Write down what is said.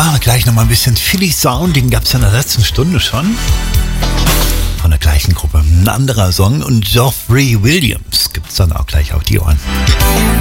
machen wir gleich nochmal ein bisschen Philly Sound, den gab es ja in der letzten Stunde schon. Von der gleichen Gruppe. Ein anderer Song und Geoffrey Williams gibt es dann auch gleich auf die Ohren.